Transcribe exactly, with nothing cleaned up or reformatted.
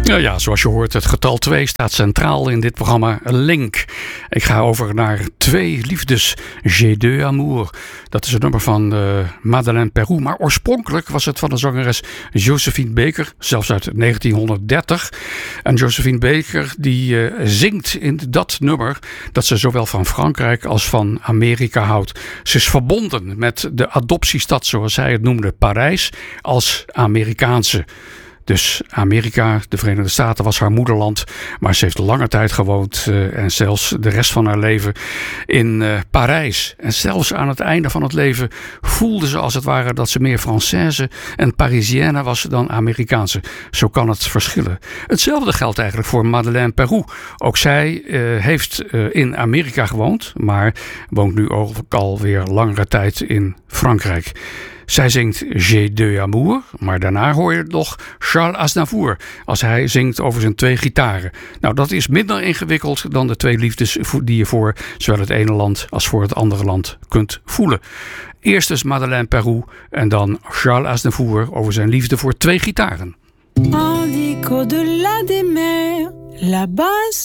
Nou ja, zoals je hoort, het getal twee staat centraal in dit programma Link. Ik ga over naar Twee Liefdes, J'ai deux amours. Dat is het nummer van uh, Madeleine Peroux. Maar oorspronkelijk was het van de zangeres Josephine Baker, zelfs uit negentienhonderddertig. En Josephine Baker die uh, zingt in dat nummer dat ze zowel van Frankrijk als van Amerika houdt. Ze is verbonden met de adoptiestad, zoals zij het noemde, Parijs, als Amerikaanse. Dus Amerika, de Verenigde Staten, was haar moederland. Maar ze heeft lange tijd gewoond uh, en zelfs de rest van haar leven in uh, Parijs. En zelfs aan het einde van het leven voelde ze als het ware dat ze meer Française en Parisienne was dan Amerikaanse. Zo kan het verschillen. Hetzelfde geldt eigenlijk voor Madeleine Peroux. Ook zij uh, heeft uh, in Amerika gewoond, maar woont nu ook alweer langere tijd in Frankrijk. Zij zingt J'ai deux amours, maar daarna hoor je nog Charles Aznavour als hij zingt over zijn twee gitaren. Nou, dat is minder ingewikkeld dan de twee liefdes die je voor zowel het ene land als voor het andere land kunt voelen. Eerst is Madeleine Peroux en dan Charles Aznavour over zijn liefde voor twee gitaren. En l'écho de la des mers, là-bas